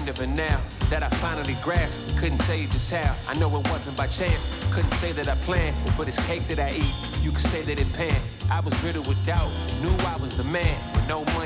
kind of it now that I finally grasped. Couldn't tell you just how. I know it wasn't by chance. Couldn't say that I planned, but it's cake that I eat. You could say that it panned. I was riddled with doubt. Knew I was the man with no money.